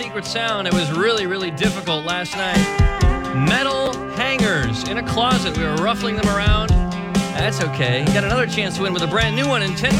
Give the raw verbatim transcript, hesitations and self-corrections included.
secret sound. It was really, really difficult last night. Metal hangers in a closet. We were ruffling them around. That's okay. You got another chance to win with a brand new one in ten